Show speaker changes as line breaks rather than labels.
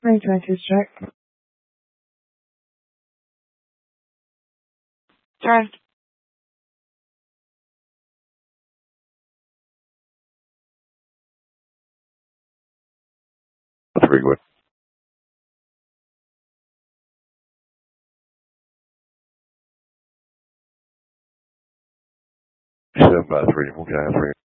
320 check. Turn.
Very good. 753, we'll get out 3.